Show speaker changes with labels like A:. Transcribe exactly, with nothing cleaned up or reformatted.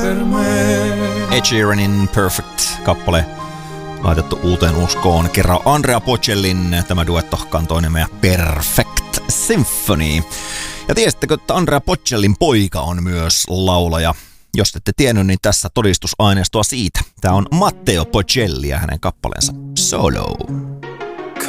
A: Ed Sheeranin Perfect-kappale laitettu uuteen uskoon. Kerran Andrea Bocellin tämä duetto kantoi nimeä Perfect Symphony. Ja tiesittekö, että Andrea Bocellin poika on myös laulaja? Jos ette tiennyt, niin tässä todistusaineistoa siitä. Tämä on Matteo Bocelli ja hänen kappaleensa Solo.